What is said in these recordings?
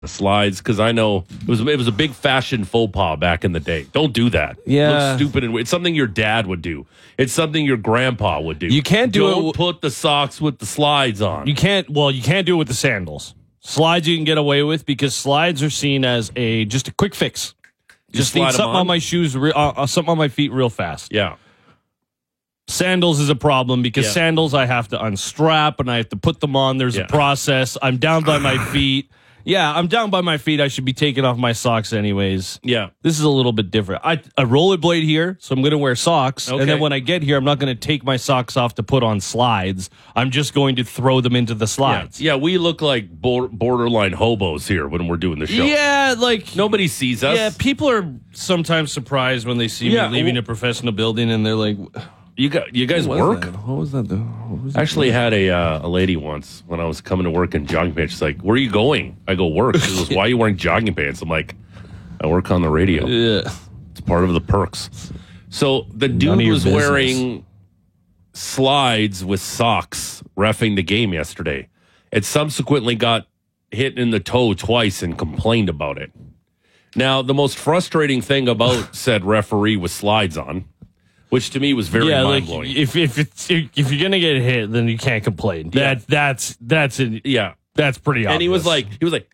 the slides, because I know it was a big fashion faux pas back in the day. Don't do that. Yeah. It looks stupid. And it's something your dad would do. It's something your grandpa would do. You can't do Don't put the socks with the slides on. You can't do it with the sandals. Slides you can get away with because slides are seen as just a quick fix. Just need something on my shoes, something on my feet real fast. Yeah. Sandals is a problem because sandals I have to unstrap and I have to put them on. There's a process. I'm down by my feet. Yeah, I'm down by my feet. I should be taking off my socks anyways. Yeah. This is a little bit different. I rollerblade here, so I'm going to wear socks. Okay. And then when I get here, I'm not going to take my socks off to put on slides. I'm just going to throw them into the slides. Yeah, we look like borderline hobos here when we're doing the show. Yeah, like... Nobody sees us. Yeah, people are sometimes surprised when they see me leaving a professional building and they're like... You guys work? What was that? I actually had a lady once when I was coming to work in jogging pants. She's like, "Where are you going?" I go, "Work." She goes, "Why are you wearing jogging pants?" I'm like, "I work on the radio. Yeah. It's part of the perks." So the dude was wearing slides with socks reffing the game yesterday. It subsequently got hit in the toe twice and complained about it. Now, the most frustrating thing about said referee with slides on, which to me was very mind-blowing. If you're gonna get hit, then you can't complain. Yeah. That's pretty obvious. And he was like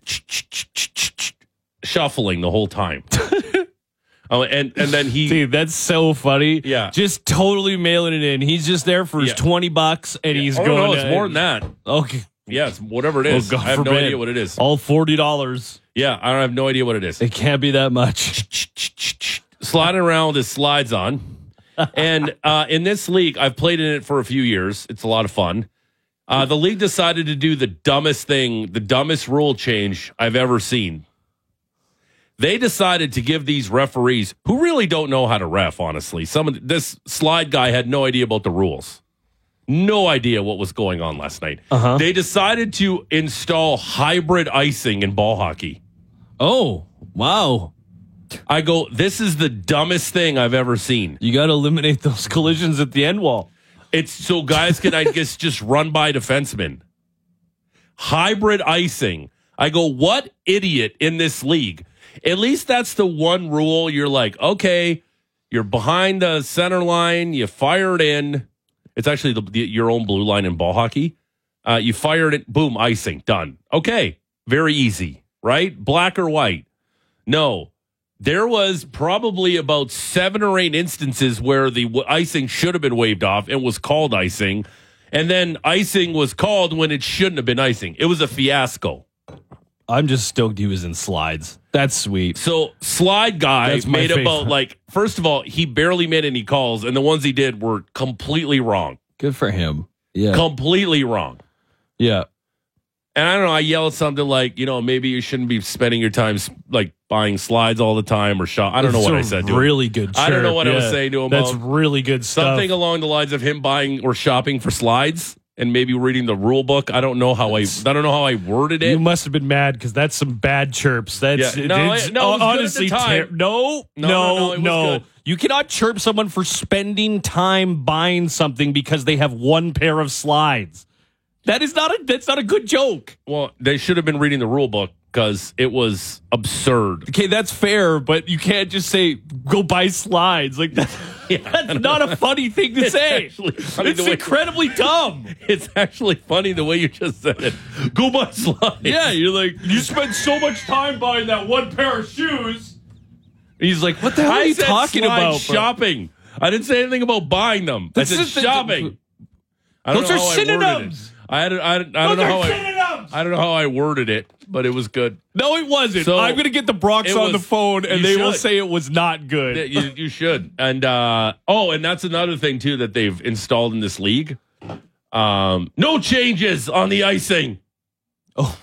shuffling the whole time. And then he, dude, that's so funny. Yeah, just totally mailing it in. He's just there for his $20, and he's going. No, it's more than that. Okay, yeah, it's whatever it is. God I have forbid. no idea what it is. All $40. Yeah, I have no idea what it is. It can't be that much. Sliding around with his slides on. And in this league, I've played in it for a few years. It's a lot of fun. The league decided to do the dumbest rule change I've ever seen. They decided to give these referees, who really don't know how to ref, honestly. This slide guy had no idea about the rules. No idea what was going on last night. They decided to install hybrid icing in ball hockey. Oh, wow. I go, this is the dumbest thing I've ever seen. You got to eliminate those collisions at the end wall. It's so guys can, I guess, just run by defensemen. Hybrid icing. I go, what idiot in this league? At least that's the one rule. You're like, okay, you're behind the center line. You fire it in. It's actually your own blue line in ball hockey. You fired it. Boom, icing. Done. Okay. Very easy, right? Black or white. No. There was probably about 7 or 8 instances where the icing should have been waved off and was called icing. And then icing was called when it shouldn't have been icing. It was a fiasco. I'm just stoked he was in slides. That's sweet. So slide guy made about first of all, he barely made any calls. And the ones he did were completely wrong. Good for him. Yeah. Completely wrong. Yeah. And I don't know, I yelled something like, maybe you shouldn't be spending your time buying slides all the time or shop. I don't know what I said to him. Really good chirp. I don't know what I was saying to him. That's really good stuff. Something along the lines of him buying or shopping for slides and maybe reading the rule book. I don't know how I worded it. You must have been mad because that's some bad chirps. That's honestly no. It was good. You cannot chirp someone for spending time buying something because they have one pair of slides. That's not a good joke. Well, they should have been reading the rule book because it was absurd. Okay, that's fair, but you can't just say, go buy slides. Like, that's not a funny thing to say. It's incredibly dumb. It's actually funny the way you just said it. Go buy slides. Yeah, you're like, you spend so much time buying that one pair of shoes. And he's like, what the hell are you talking about? Shopping. I didn't say anything about buying them. I said shopping. Those are synonyms. I don't know how I worded it, but it was good. No, it wasn't. So I'm going to get the Bronx on the phone, and they will say it was not good. You should. And and that's another thing too that they've installed in this league. No changes on the icing. Oh,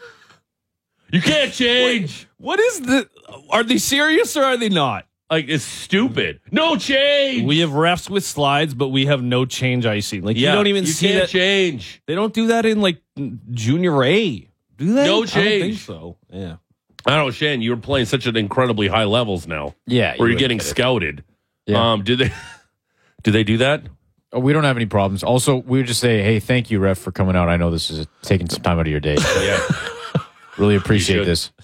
you can't change. Wait, what is the? Are they serious or are they not? Like, it's stupid. No change. We have refs with slides, but we have no change icing. Like, you don't even see that. Change. They don't do that in, like, Junior A. Do they? No change. I don't think so. Yeah. I don't know, Shane, you're playing such an incredibly high levels now. Yeah. Where you're getting scouted. Yeah. Do they do that? Oh, we don't have any problems. Also, we would just say, hey, thank you, ref, for coming out. I know this is taking some time out of your day. Yeah. Really appreciate this.